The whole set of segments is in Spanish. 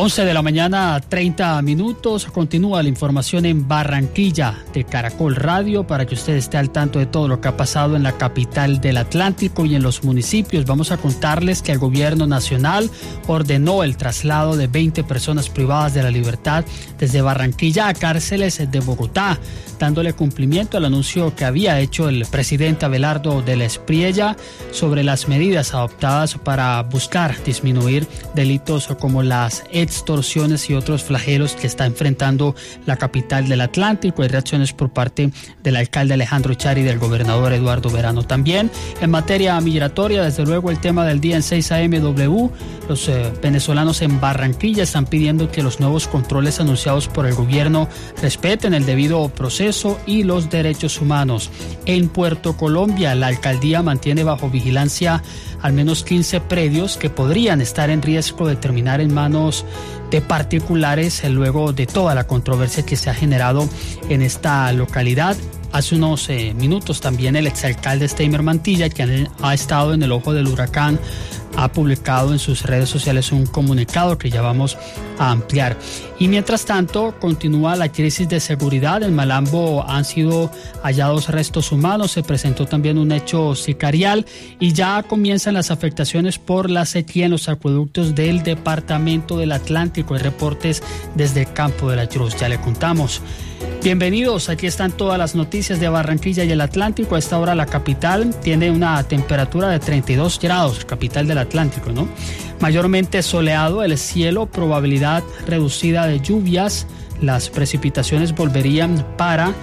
11 de la mañana, 30 minutos. Continúa la información en Barranquilla de Caracol Radio para que usted esté al tanto de todo lo que ha pasado en la capital del Atlántico y en los municipios. Vamos a contarles que el gobierno nacional ordenó el traslado de 20 personas privadas de la libertad desde Barranquilla a cárceles de Bogotá, dándole cumplimiento al anuncio que había hecho el presidente Abelardo de la Espriella sobre las medidas adoptadas para buscar disminuir delitos como las extorsiones y otros flagelos que está enfrentando la capital del Atlántico. Hay reacciones por parte del alcalde Alejandro Char y del gobernador Eduardo Verano. También en materia migratoria, desde luego el tema del día en 6 AM/W, los venezolanos en Barranquilla están pidiendo que los nuevos controles anunciados por el gobierno respeten el debido proceso y los derechos humanos. En Puerto Colombia, la alcaldía mantiene bajo vigilancia al menos 15 predios que podrían estar en riesgo de terminar en manos de particulares luego de toda la controversia que se ha generado en esta localidad. Hace unos minutos también el exalcalde Steimer Mantilla, que ha estado en el ojo del huracán, ha publicado en sus redes sociales un comunicado que ya vamos a ampliar. Y mientras tanto, continúa la crisis de seguridad. En Malambo han sido hallados restos humanos, se presentó también un hecho sicarial y ya comienzan las afectaciones por la sequía en los acueductos del departamento del Atlántico. Hay reportes desde el campo de la Cruz, ya le contamos. Bienvenidos, aquí están todas las noticias de Barranquilla y el Atlántico. A esta hora la capital tiene una temperatura de 32 grados, capital del Atlántico, ¿no? Mayormente soleado el cielo, probabilidad reducida de lluvias. Las precipitaciones volverían para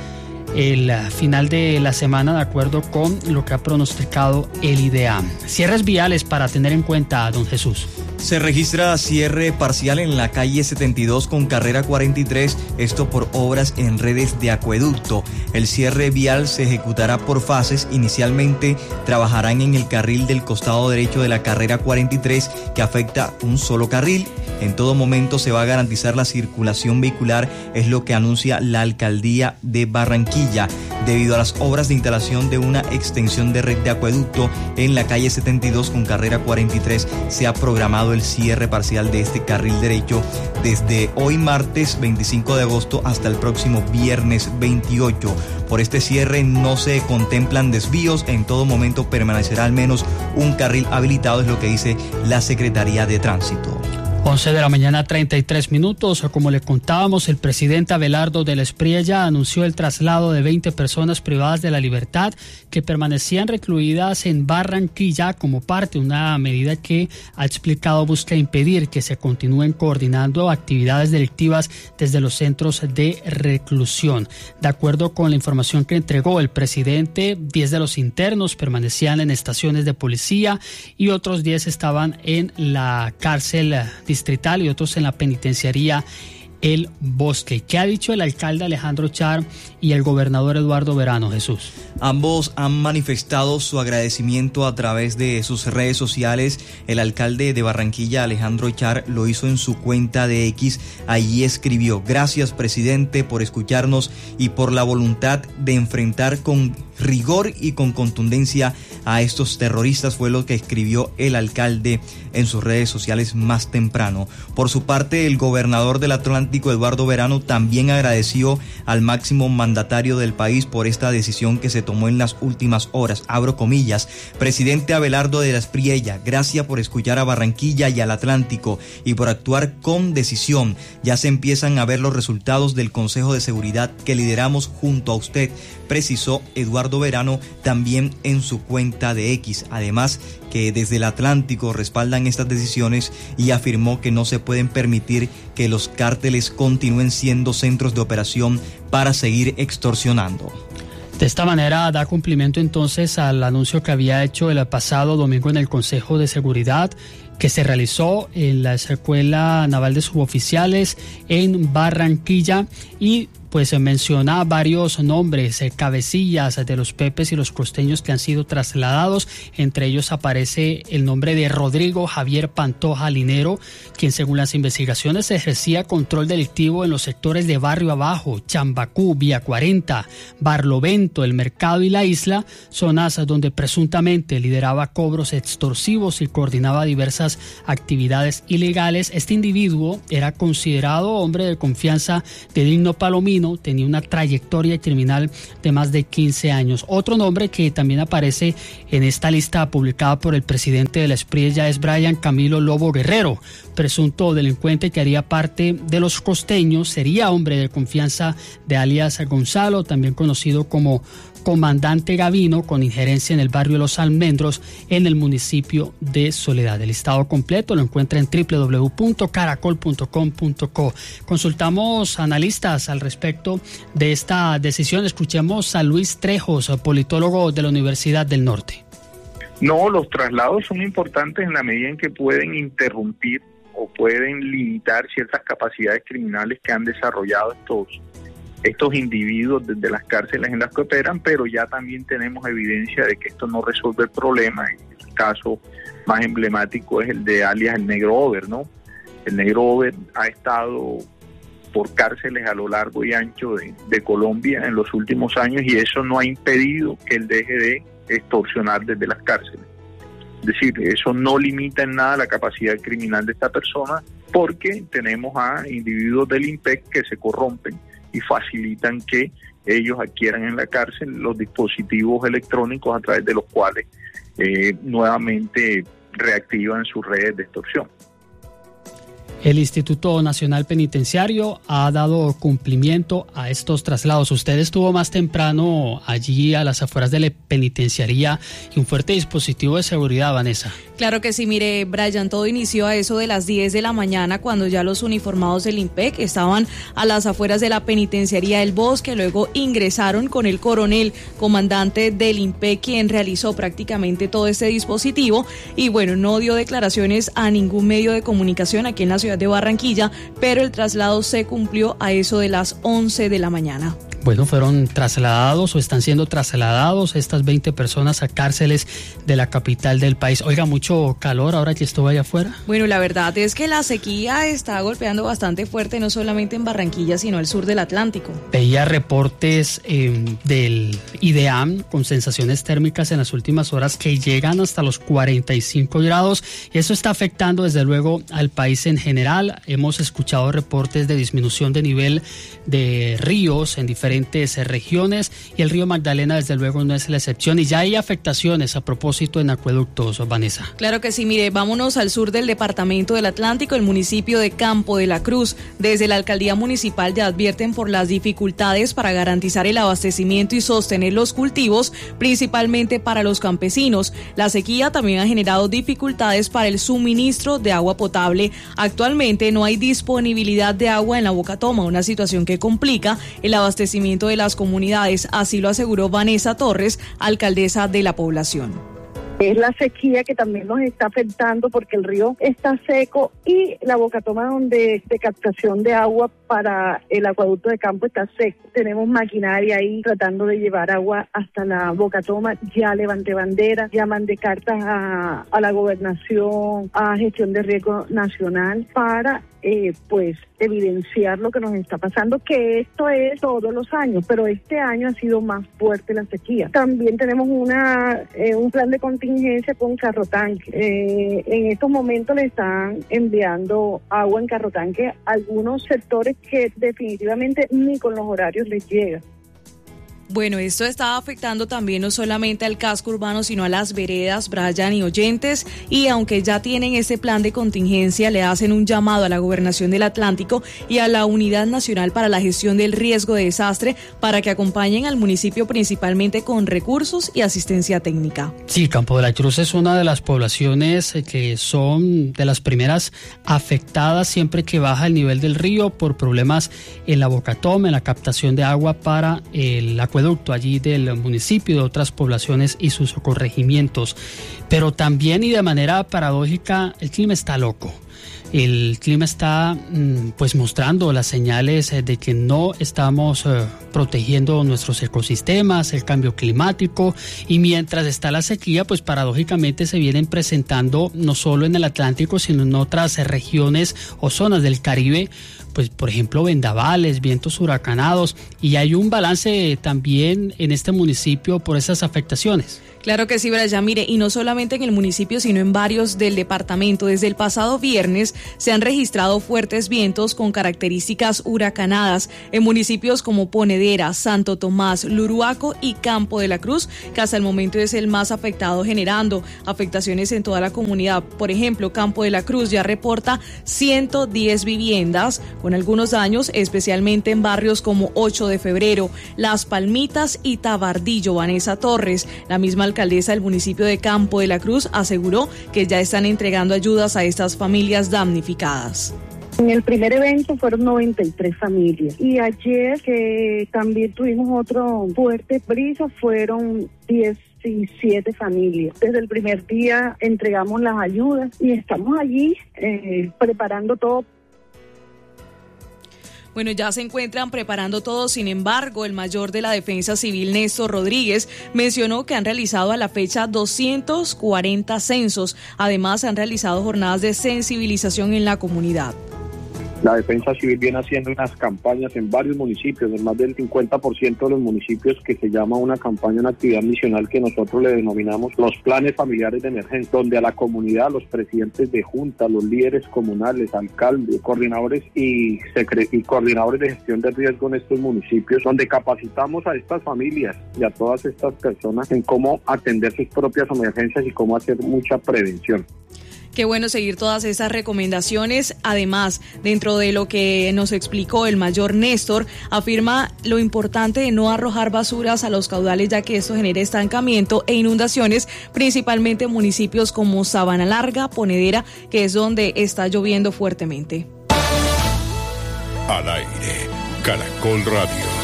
el final de la semana, de acuerdo con lo que ha pronosticado el IDEAM. Cierres viales para tener en cuenta, don Jesús. Se registra cierre parcial en la calle 72 con carrera 43, esto por obras en redes de acueducto. El cierre vial se ejecutará por fases. Inicialmente trabajarán en el carril del costado derecho de la carrera 43, que afecta un solo carril. En todo momento se va a garantizar la circulación vehicular, es lo que anuncia la alcaldía de Barranquilla. Debido a las obras de instalación de una extensión de red de acueducto en la calle 72 con carrera 43, se ha programado el cierre parcial de este carril derecho desde hoy martes 25 de agosto hasta el próximo viernes 28. Por este cierre no se contemplan desvíos, en todo momento permanecerá al menos un carril habilitado, es lo que dice la Secretaría de Tránsito. 11 de la mañana, 33 minutos. Como le contábamos, el presidente Abelardo de la Espriella anunció el traslado de 20 personas privadas de la libertad que permanecían recluidas en Barranquilla como parte de una medida que, ha explicado, busca impedir que se continúen coordinando actividades delictivas desde los centros de reclusión. De acuerdo con la información que entregó el presidente, 10 de los internos permanecían en estaciones de policía y otros 10 estaban en la cárcel distrital y otros en la penitenciaría El Bosque. ¿Qué ha dicho el alcalde Alejandro Char y el gobernador Eduardo Verano, Jesús? Ambos han manifestado su agradecimiento a través de sus redes sociales. El alcalde de Barranquilla, Alejandro Char, lo hizo en su cuenta de X. Allí escribió: gracias, presidente, por escucharnos y por la voluntad de enfrentar con rigor y con contundencia a estos terroristas, fue lo que escribió el alcalde en sus redes sociales más temprano. Por su parte, el gobernador del Atlántico, Eduardo Verano, también agradeció al máximo mandatario del país por esta decisión que se tomó en las últimas horas. Abro comillas: presidente Abelardo de la Espriella, gracias por escuchar a Barranquilla y al Atlántico y por actuar con decisión. Ya se empiezan a ver los resultados del Consejo de Seguridad que lideramos junto a usted, precisó Eduardo Verano también en su cuenta de X. Además, que desde el Atlántico respaldan estas decisiones y afirmó que no se pueden permitir que los cárteles continúen siendo centros de operación para seguir extorsionando. De esta manera da cumplimiento entonces al anuncio que había hecho el pasado domingo en el Consejo de Seguridad que se realizó en la Escuela Naval de Suboficiales en Barranquilla, y pues se menciona varios nombres, cabecillas de los Pepes y los Costeños que han sido trasladados. Entre ellos aparece el nombre de Rodrigo Javier Pantoja Linero, quien según las investigaciones ejercía control delictivo en los sectores de Barrio Abajo, Chambacú, Vía 40, Barlovento, El Mercado y La Isla, zonas donde presuntamente lideraba cobros extorsivos y coordinaba diversas actividades ilegales. Este individuo era considerado hombre de confianza de Digno Palomino, tenía una trayectoria criminal de más de 15 años. Otro nombre que también aparece en esta lista publicada por el presidente de la Espriella es Brian Camilo Lobo Guerrero, presunto delincuente que haría parte de los Costeños, sería hombre de confianza de alias Gonzalo, también conocido como Comandante Gavino, con injerencia en el barrio de Los Almendros, en el municipio de Soledad. El listado completo lo encuentra en www.caracol.com.co. Consultamos analistas al respecto de esta decisión. Escuchemos a Luis Trejos, politólogo de la Universidad del Norte. No, los traslados son importantes en la medida en que pueden interrumpir o pueden limitar ciertas capacidades criminales que han desarrollado estos individuos desde las cárceles en las que operan, pero ya también tenemos evidencia de que esto no resuelve el problema. El caso más emblemático es el de alias el Negro Over, ¿no? El Negro Over ha estado por cárceles a lo largo y ancho de Colombia en los últimos años, y eso no ha impedido que él deje de extorsionar desde las cárceles. Es decir, eso no limita en nada la capacidad criminal de esta persona, porque tenemos a individuos del IMPEC que se corrompen y facilitan que ellos adquieran en la cárcel los dispositivos electrónicos a través de los cuales nuevamente reactivan sus redes de extorsión. El Instituto Nacional Penitenciario ha dado cumplimiento a estos traslados. Usted estuvo más temprano allí a las afueras de la penitenciaría y un fuerte dispositivo de seguridad, Vanessa. Claro que sí, mire, Brian, todo inició a eso de las 10 de la mañana cuando ya los uniformados del IMPEC estaban a las afueras de la penitenciaría del Bosque, luego ingresaron con el coronel, comandante del IMPEC, quien realizó prácticamente todo este dispositivo y bueno, no dio declaraciones a ningún medio de comunicación aquí en la ciudad de Barranquilla, pero el traslado se cumplió a eso de las 11 de la mañana. Bueno, fueron trasladados o están siendo trasladados estas 20 personas a cárceles de la capital del país. Oiga, mucho calor ahora que estuve allá afuera. Bueno, la verdad es que la sequía está golpeando bastante fuerte, no solamente en Barranquilla, sino al sur del Atlántico. Veía reportes del IDEAM con sensaciones térmicas en las últimas horas que llegan hasta los 45 grados y eso está afectando desde luego al país en general. Hemos escuchado reportes de disminución de nivel de ríos en diferentes regiones y el río Magdalena desde luego no es la excepción y ya hay afectaciones a propósito en acueductos, Vanessa. Claro que sí, mire, vámonos al sur del departamento del Atlántico, el municipio de Campo de la Cruz. Desde la alcaldía municipal ya advierten por las dificultades para garantizar el abastecimiento y sostener los cultivos, principalmente para los campesinos. La sequía también ha generado dificultades para el suministro de agua potable. Actualmente no hay disponibilidad de agua en la Bocatoma, una situación que complica el abastecimiento de las comunidades, así lo aseguró Vanessa Torres, alcaldesa de la población. Es la sequía que también nos está afectando porque el río está seco y la Bocatoma de captación de agua para el acueducto de Campo está seco. Tenemos maquinaria ahí tratando de llevar agua hasta la Bocatoma. Ya levanté bandera, ya mandé cartas a la gobernación, a gestión de riesgo nacional para evidenciar lo que nos está pasando, que esto es todos los años, pero este año ha sido más fuerte la sequía. También tenemos un plan de contingencia con carrotanque. En estos momentos le están enviando agua en carrotanque a algunos sectores que definitivamente ni con los horarios les llega. Bueno, esto está afectando también no solamente al casco urbano, sino a las veredas, Brian y oyentes, y aunque ya tienen ese plan de contingencia, le hacen un llamado a la Gobernación del Atlántico y a la Unidad Nacional para la Gestión del Riesgo de Desastre para que acompañen al municipio principalmente con recursos y asistencia técnica. Sí, Campo de la Cruz es una de las poblaciones que son de las primeras afectadas siempre que baja el nivel del río por problemas en la Bocatoma, en la captación de agua para el acueducto acueducto allí del municipio, de otras poblaciones y sus corregimientos. Pero también, y de manera paradójica, el clima está loco. El clima está pues mostrando las señales de que no estamos protegiendo nuestros ecosistemas, el cambio climático, y mientras está la sequía, pues paradójicamente se vienen presentando no solo en el Atlántico, sino en otras regiones o zonas del Caribe, pues por ejemplo vendavales, vientos huracanados, y hay un balance también en este municipio por esas afectaciones. Claro que sí, Brian. Mire, y no solamente en el municipio, sino en varios del departamento. Desde el pasado viernes se han registrado fuertes vientos con características huracanadas en municipios como Ponedera, Santo Tomás, Luruaco y Campo de la Cruz, que hasta el momento es el más afectado, generando afectaciones en toda la comunidad. Por ejemplo, Campo de la Cruz ya reporta 110 viviendas con algunos daños, especialmente en barrios como 8 de Febrero, Las Palmitas y Tabardillo. Vanessa Torres, la misma alcaldesa del municipio de Campo de la Cruz, aseguró que ya están entregando ayudas a estas familias damnificadas. En el primer evento fueron 93 familias y ayer, que también tuvimos otro fuerte brisa, fueron 17 familias. Desde el primer día entregamos las ayudas y estamos allí preparando todo. Bueno, ya se encuentran preparando todo. Sin embargo, el mayor de la Defensa Civil, Néstor Rodríguez, mencionó que han realizado a la fecha 240 censos. Además, han realizado jornadas de sensibilización en la comunidad. La Defensa Civil viene haciendo unas campañas en varios municipios, en más del 50% de los municipios, que se llama una campaña, una actividad misional que nosotros le denominamos los planes familiares de emergencia, donde a la comunidad, los presidentes de junta, los líderes comunales, alcaldes, coordinadores y coordinadores de gestión de riesgo en estos municipios, donde capacitamos a estas familias y a todas estas personas en cómo atender sus propias emergencias y cómo hacer mucha prevención. Qué bueno seguir todas esas recomendaciones. Además, dentro de lo que nos explicó el mayor Néstor, afirma lo importante de no arrojar basuras a los caudales, ya que esto genera estancamiento e inundaciones, principalmente en municipios como Sabana Larga, Ponedera, que es donde está lloviendo fuertemente. Al aire, Caracol Radio.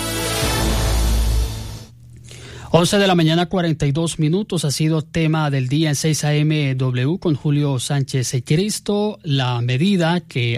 11 de la mañana, 42 minutos, ha sido tema del día en 6 AM W con Julio Sánchez Cristo. La medida que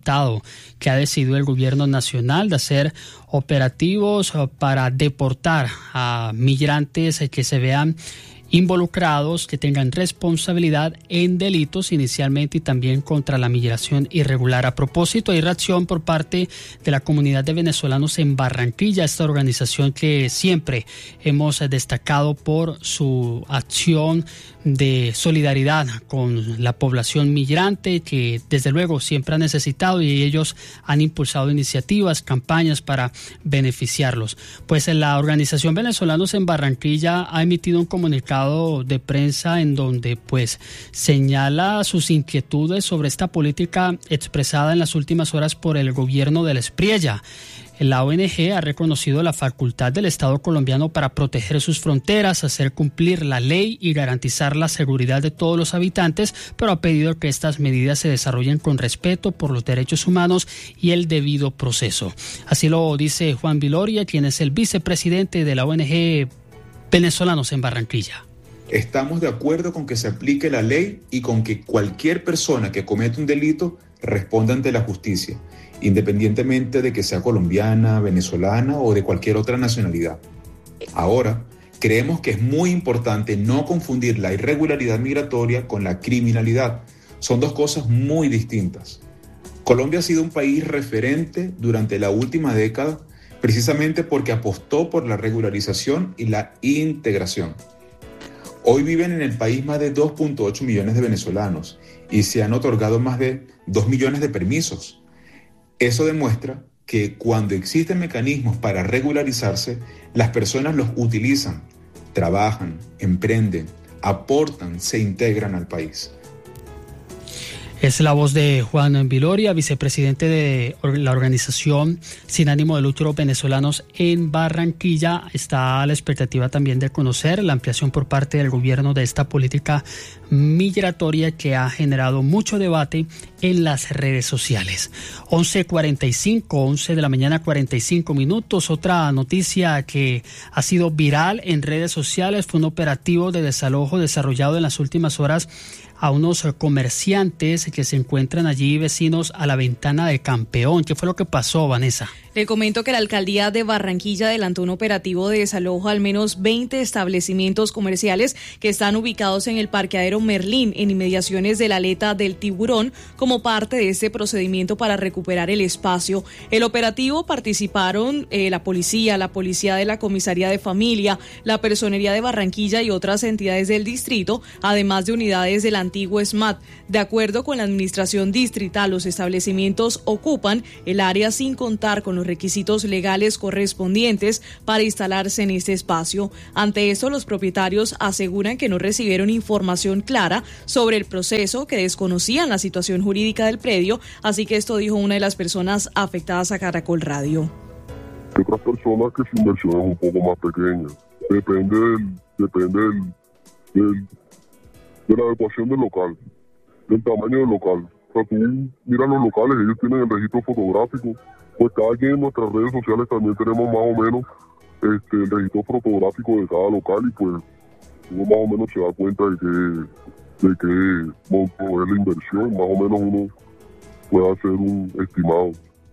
ha decidido el gobierno nacional de hacer operativos para deportar a migrantes que se vean involucrados, que tengan responsabilidad en delitos inicialmente y también contra la migración irregular. A propósito, hay reacción por parte de la comunidad de venezolanos en Barranquilla, esta organización que siempre hemos destacado por su acción de solidaridad con la población migrante, que desde luego siempre ha necesitado, y ellos han impulsado iniciativas, campañas para beneficiarlos. Pues la organización Venezolanos en Barranquilla ha emitido un comunicado de prensa en donde pues señala sus inquietudes sobre esta política expresada en las últimas horas por el gobierno del Espriella. La ONG ha reconocido la facultad del Estado colombiano para proteger sus fronteras, hacer cumplir la ley y garantizar la seguridad de todos los habitantes, pero ha pedido que estas medidas se desarrollen con respeto por los derechos humanos y el debido proceso. Así lo dice Juan Viloria, quien es el vicepresidente de la ONG Venezolanos en Barranquilla. Estamos de acuerdo con que se aplique la ley y con que cualquier persona que cometa un delito responda ante la justicia, independientemente de que sea colombiana, venezolana o de cualquier otra nacionalidad. Ahora, creemos que es muy importante no confundir la irregularidad migratoria con la criminalidad. Son dos cosas muy distintas. Colombia ha sido un país referente durante la última década, precisamente porque apostó por la regularización y la integración. Hoy viven en el país más de 2.8 millones de venezolanos y se han otorgado más de 2 millones de permisos. Eso demuestra que cuando existen mecanismos para regularizarse, las personas los utilizan, trabajan, emprenden, aportan, se integran al país. Es la voz de Juan Viloria, vicepresidente de la organización sin ánimo de lucro Venezolanos en Barranquilla. Está a la expectativa también de conocer la ampliación por parte del gobierno de esta política migratoria que ha generado mucho debate en las redes sociales. 11 de la mañana, 45 minutos. Otra noticia que ha sido viral en redes sociales fue un operativo de desalojo desarrollado en las últimas horas a unos comerciantes que se encuentran allí vecinos a la Ventana de Campeón. ¿Qué fue lo que pasó, Vanessa? Le comento que la alcaldía de Barranquilla adelantó un operativo de desalojo a al menos 20 establecimientos comerciales que están ubicados en el parqueadero Merlín, en inmediaciones de la aleta del Tiburón, como parte de este procedimiento para recuperar el espacio. El operativo participaron la policía de la comisaría de familia, la personería de Barranquilla y otras entidades del distrito, además de unidades del antiguo SMAT. De acuerdo con la administración distrital, los establecimientos ocupan el área sin contar con los requisitos legales correspondientes para instalarse en este espacio. Ante esto, los propietarios aseguran que no recibieron información clara sobre el proceso, que desconocían la situación jurídica del predio, así que esto dijo una de las personas afectadas a Caracol Radio. Otras personas que su inversión es un poco más pequeña. Depende de la adecuación del local, del tamaño del local. O sea, tú miras los locales, ellos tienen el registro fotográfico. Pues cada quien en nuestras redes sociales también tenemos más o menos el registro fotográfico de cada local, y pues uno más o menos se da cuenta de qué monto es la inversión, más o menos uno puede hacer un estimado.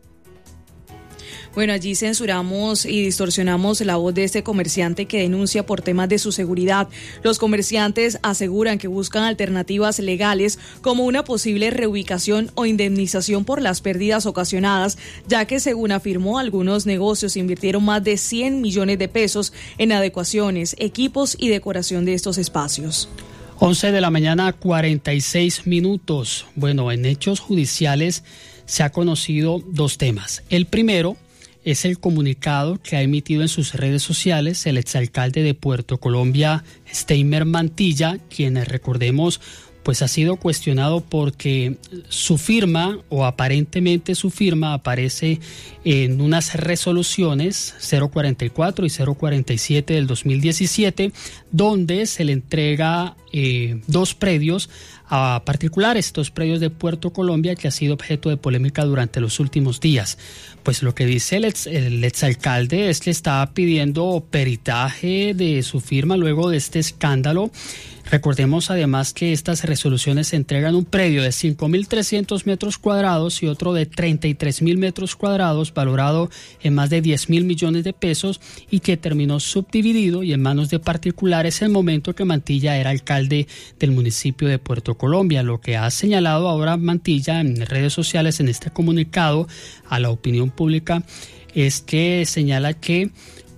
Bueno, allí censuramos y distorsionamos la voz de este comerciante que denuncia por temas de su seguridad. Los comerciantes aseguran que buscan alternativas legales como una posible reubicación o indemnización por las pérdidas ocasionadas, ya que, según afirmó, algunos negocios invirtieron más de 100 millones de pesos en adecuaciones, equipos y decoración de estos espacios. 11 de la mañana, 46 minutos. Bueno, en hechos judiciales se ha conocido dos temas. El primero es el comunicado que ha emitido en sus redes sociales el exalcalde de Puerto Colombia, Steimer Mantilla, quien, recordemos, pues ha sido cuestionado porque su firma, o aparentemente su firma, aparece en unas resoluciones 044 y 047 del 2017, donde se le entrega dos predios a particulares, dos predios de Puerto Colombia, que ha sido objeto de polémica durante los últimos días. Pues lo que dice el exalcalde es que está pidiendo peritaje de su firma luego de este escándalo. Recordemos además que estas resoluciones entregan un predio de 5.300 metros cuadrados y otro de 33.000 metros cuadrados, valorado en más de 10.000 millones de pesos, y que terminó subdividido y en manos de particulares en el momento que Mantilla era alcalde del municipio de Puerto Colombia. Lo que ha señalado ahora Mantilla en redes sociales, en este comunicado a la opinión pública, es que señala que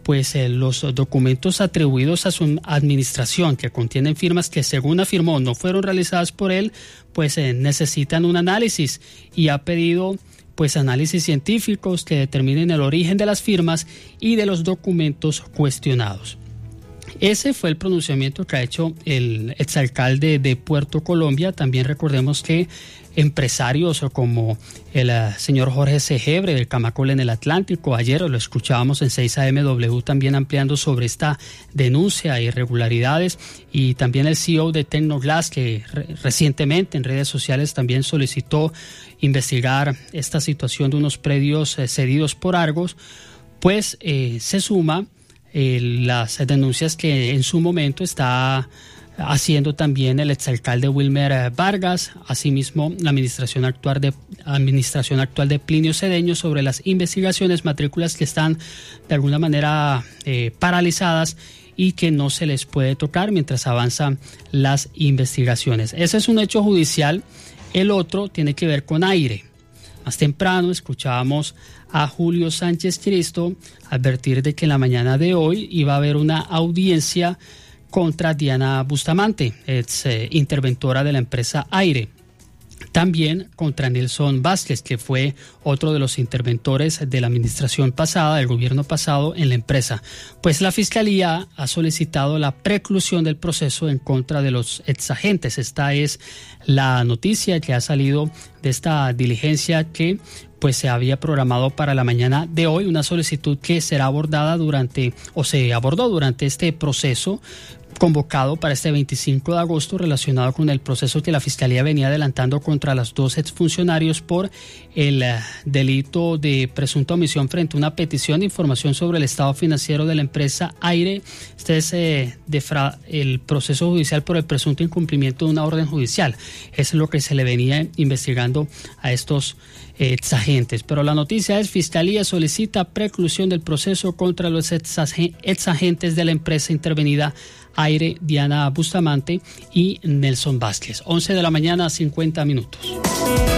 los documentos atribuidos a su administración, que contienen firmas que, según afirmó, no fueron realizadas por él, necesitan un análisis, y ha pedido análisis científicos que determinen el origen de las firmas y de los documentos cuestionados. Ese fue el pronunciamiento que ha hecho el exalcalde de Puerto Colombia. También recordemos que empresarios como el señor Jorge Segebre del Camacol en el Atlántico, ayer lo escuchábamos en 6 AMW también ampliando sobre esta denuncia de irregularidades, y también el CEO de Tecnoglass, que recientemente en redes sociales también solicitó investigar esta situación de unos predios cedidos por Argos, se suma las denuncias que en su momento está haciendo también el exalcalde Wilmer Vargas, asimismo la administración actual de Plinio Cedeño, sobre las investigaciones, matrículas que están de alguna manera paralizadas y que no se les puede tocar mientras avanzan las investigaciones. Ese es un hecho judicial. El otro tiene que ver con aire. Más temprano escuchábamos a Julio Sánchez Cristo advertir de que en la mañana de hoy iba a haber una audiencia contra Diana Bustamante, ex interventora de la empresa Aire. También contra Nelson Vázquez, que fue otro de los interventores de la administración pasada, del gobierno pasado en la empresa. Pues la Fiscalía ha solicitado la preclusión del proceso en contra de los exagentes. Esta es la noticia que ha salido de esta diligencia que se había programado para la mañana de hoy, una solicitud que será abordada se abordó durante este proceso, convocado para este 25 de agosto relacionado con el proceso que la Fiscalía venía adelantando contra los dos exfuncionarios por el delito de presunta omisión frente a una petición de información sobre el estado financiero de la empresa Aire. Este es el proceso judicial por el presunto incumplimiento de una orden judicial. Eso es lo que se le venía investigando a estos exagentes. Pero la noticia es: Fiscalía solicita preclusión del proceso contra los exagentes de la empresa intervenida Aire, Diana Bustamante y Nelson Vázquez. 11 de la mañana, 50 minutos.